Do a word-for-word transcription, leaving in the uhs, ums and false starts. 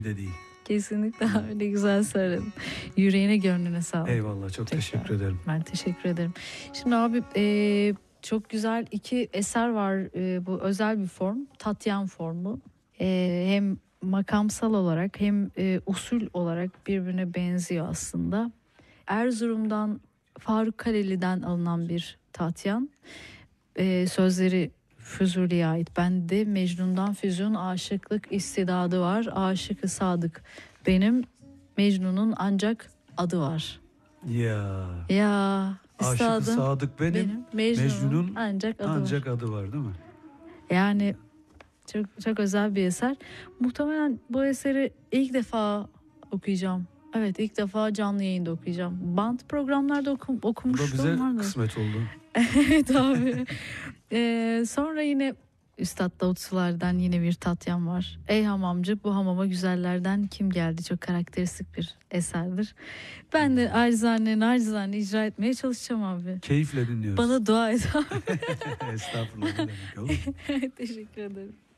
de değil. Kesinlikle abi, ne güzel söyledin. Yüreğine gönlüne sağlık. Eyvallah, çok Tekrar. teşekkür ederim. Ben teşekkür ederim. Şimdi abi e, çok güzel iki eser var. E, bu özel bir form. Tatyan formu. E, hem makamsal olarak hem e, usul olarak birbirine benziyor aslında. Erzurum'dan Faruk Kaleli'den alınan bir Tatyan. E, sözleri Füzuli'ye ait. Bende Mecnun'dan füzyon aşıklık istidadı var. Aşıkı sadık benim, Mecnun'un ancak adı var. Ya. Ya Aşık-ı üstadım Sadık benim, benim, Mecnun'un, Mecnun'un ancak adı ancak var. adı var değil mi? Yani çok çok özel bir eser. Muhtemelen bu eseri ilk defa okuyacağım. Evet, ilk defa canlı yayında okuyacağım. Band programlarda okum, Bu da okumuşluğum bize vardı. kısmet oldu. Evet abi. Ee, sonra yine Üstad Davut Sular'dan yine bir Tatyan var. Ey hamamcı, bu hamama güzellerden kim geldi? Çok karakteristik bir eserdir. Ben de acizane nacizane icra etmeye çalışacağım abi. Keyifle dinliyoruz. Bana dua et abi. Estağfurullah, ne demek oğlum. Teşekkür ederim.